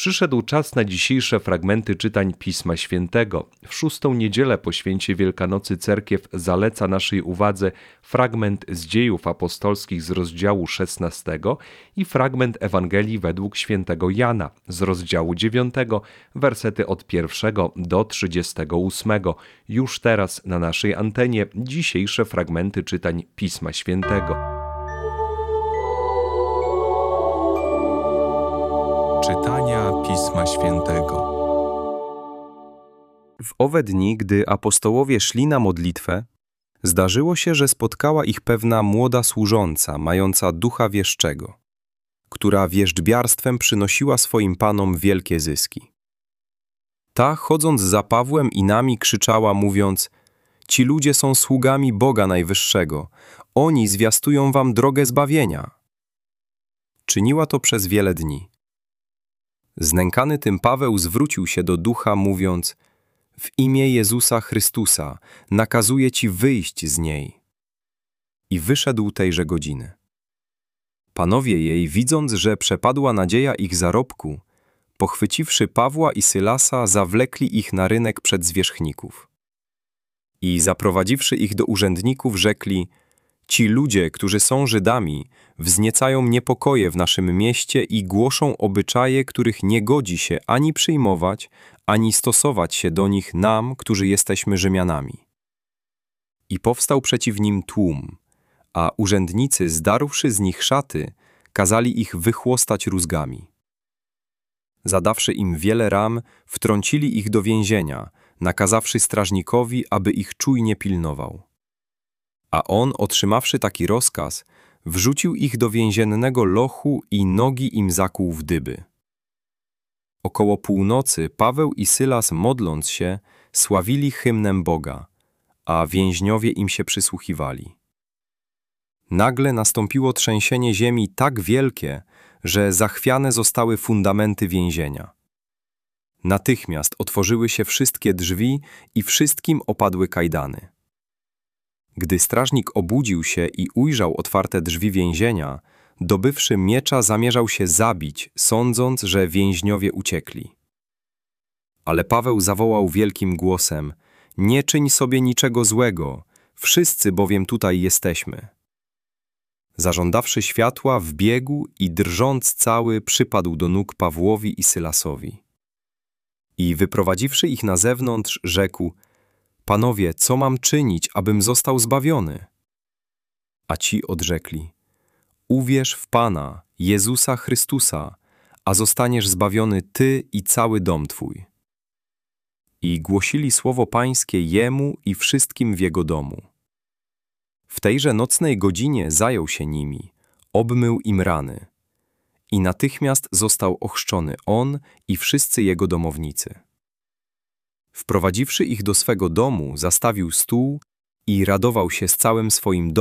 Przyszedł czas na dzisiejsze fragmenty czytań Pisma Świętego. W 6. niedzielę po święcie Wielkanocy Cerkiew zaleca naszej uwadze fragment z Dziejów Apostolskich z rozdziału 16 i fragment Ewangelii według świętego Jana z rozdziału 9, wersety od 1 do 38. Już teraz na naszej antenie dzisiejsze fragmenty czytań Pisma Świętego. Czytania Pisma Świętego. W owe dni, gdy apostołowie szli na modlitwę, zdarzyło się, że spotkała ich pewna młoda służąca, mająca ducha wieszczego, która wierzchbiarstwem przynosiła swoim panom wielkie zyski. Ta, chodząc za Pawłem i nami, krzyczała, mówiąc: ci ludzie są sługami Boga Najwyższego, oni zwiastują wam drogę zbawienia. Czyniła to przez wiele dni. Znękany tym Paweł zwrócił się do ducha, mówiąc: w imię Jezusa Chrystusa nakazuję ci wyjść z niej. I wyszedł tejże godziny. Panowie jej, widząc, że przepadła nadzieja ich zarobku, pochwyciwszy Pawła i Sylasa, zawlekli ich na rynek przed zwierzchników. I zaprowadziwszy ich do urzędników, rzekli: ci ludzie, którzy są Żydami, wzniecają niepokoje w naszym mieście i głoszą obyczaje, których nie godzi się ani przyjmować, ani stosować się do nich nam, którzy jesteśmy Rzymianami. I powstał przeciw nim tłum, a urzędnicy, zdarłszy z nich szaty, kazali ich wychłostać rózgami. Zadawszy im wiele ram, wtrącili ich do więzienia, nakazawszy strażnikowi, aby ich czujnie pilnował. A on, otrzymawszy taki rozkaz, wrzucił ich do więziennego lochu i nogi im zakłuł w dyby. Około północy Paweł i Sylas, modląc się, sławili hymnem Boga, a więźniowie im się przysłuchiwali. Nagle nastąpiło trzęsienie ziemi tak wielkie, że zachwiane zostały fundamenty więzienia. Natychmiast otworzyły się wszystkie drzwi i wszystkim opadły kajdany. Gdy strażnik obudził się i ujrzał otwarte drzwi więzienia, dobywszy miecza, zamierzał się zabić, sądząc, że więźniowie uciekli. Ale Paweł zawołał wielkim głosem: nie czyń sobie niczego złego, wszyscy bowiem tutaj jesteśmy. Zażądawszy światła, wbiegł i drżąc cały, przypadł do nóg Pawłowi i Sylasowi. I wyprowadziwszy ich na zewnątrz, rzekł: panowie, co mam czynić, abym został zbawiony? A ci odrzekli: uwierz w Pana, Jezusa Chrystusa, a zostaniesz zbawiony ty i cały dom twój. I głosili słowo Pańskie jemu i wszystkim w jego domu. W tejże nocnej godzinie zajął się nimi, obmył im rany. I natychmiast został ochrzczony on i wszyscy jego domownicy. Wprowadziwszy ich do swego domu, zastawił stół i radował się z całym swoim domem